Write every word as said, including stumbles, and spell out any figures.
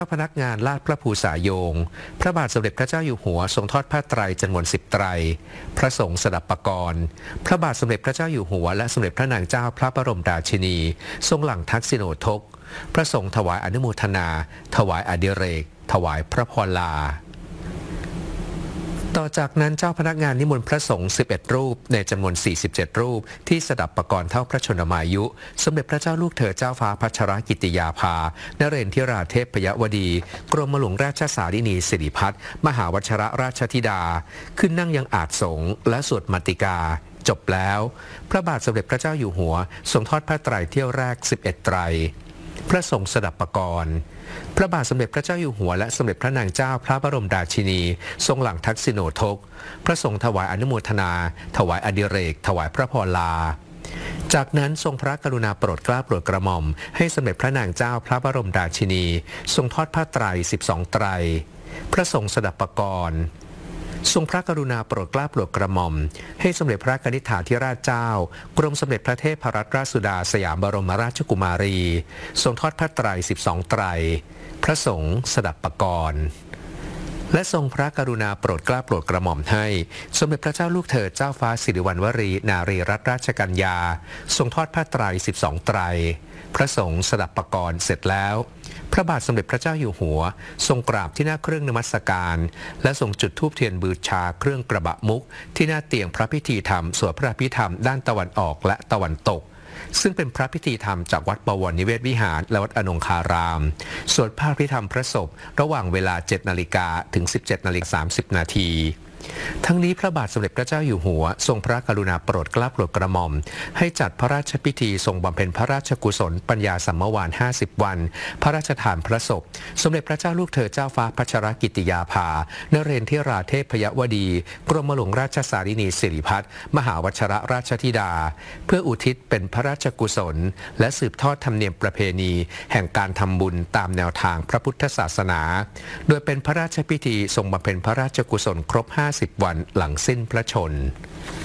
พนักงานลาดพระภูษาโยงพระบาทสมเด็จพระเจ้าอยู่หัวทรงทอดผ้าไตรจำนวนสิบไตรพระสงฆ์สดับปกรณ์พระบาทสมเด็จพระเจ้าอยู่หัวและสมเด็จพระนางเจ้าพระบรมราชินีทรงหลั่งทักษิโณทกพระสงฆ์ถวายอนุโมทนา ถวายอดิเรกถวายพระพรลาต่อจากนั้นเจ้าพนักงานนิมนต์พระสงฆ์สิบเอ็ดรูปในจำนวนสี่สิบเจ็ดรูปที่สดับปกรณ์เท่าพระชนมายุสมเด็จพระเจ้าลูกเธอเจ้าฟ้าพัชรกิติยาภานเรนทิราเทพยวดีกรมหลวงราชสารินีสิริพัฒน์มหาวชรราชธิดาขึ้นนั่งยังอาจสงฆ์และสวดมาติกาจบแล้วพระบาทสมเด็จพระเจ้าอยู่หัวทรงทอดผ้าไตรเที่ยวแรกสิบเอ็ดไตรพระสงฆ์สดับปกรณ์พระบาทสมเด็จพระเจ้าอยู่หัวและสมเด็จพระนางเจ้าพระบรมราชินีทรงหลั่งทักษิโณทกพระสงฆ์ถวายอนุโมทนา ถวายอดิเรกถวายพระพรลาจากนั้นทรงพระกรุณาโปรดเกล้าโปรดกระหม่อมให้สมเด็จพระนางเจ้าพระบรมราชินีทรงทอดผ้าไตรสิบสองไตรพระสงฆ์สดับปกรณ์ทรงพระกรุณาโปรดเกล้าโปรดกระหม่อมให้สมเด็จพระกนิษฐาธิราชเจ้ากรมสมเด็จพระเทพรัตนราชสุดาสยามบรมราชกุมารีทรงทอดผ้าไตรสิบสองไตรพระสงฆ์สดับปกรณ์และทรงพระกรุณาโปรดเกล้าโปรดกระหม่อมให้สมเด็จพระเจ้าลูกเธอเจ้าฟ้าสิริวัณวรีนารีรัตนราชกัญญาทรงทอดผ้าไตรสิบสองไตรพระสงฆ์สดับปกรณ์เสร็จแล้วพระบาทสมเด็จพระเจ้าอยู่หัวทรงกราบที่หน้าเครื่องนมัสการและทรงจุดธูปเทียนบูชาเครื่องกระบะมุกที่หน้าเตียงพระพิธีธรรมสวดพระอภิธรรมด้านตะวันออกและตะวันตกซึ่งเป็นพระพิธีธรรมจากวัดบวรนิเวศวิหารและวัดอนงคารามสวดพระอภิธรรมพระศพระหว่างเวลา เจ็ดนาฬิกา ถึง สิบเจ็ดนาฬิกาสามสิบนาทีทั้งนี้พระบาทสมเด็จพระเจ้าอยู่หัวทรงพระกรุณาโปรดเกล้าโปรดกระหม่อมให้จัดพระราชพิธีทรงบำเพ็ญพระราชกุศลปัญญาสัมมวานห้าสิบวันพระราชทานพระศพสมเด็จพระเจ้าลูกเธอเจ้าฟ้าพัชรกิติยาภานเรนทิราเทพยวดีกรมหลวงราชสารินีสิริพัฒน์มหาวชรราชธิดาเพื่ออุทิศเป็นพระราชกุศลและสืบทอดธรรมเนียมประเพณีแห่งการทำบุญตามแนวทางพระพุทธศาสนาโดยเป็นพระราชพิธีทรงบำเพ็ญพระราชกุศลครบห้าสิบวันหลังสิ้นพระชนม์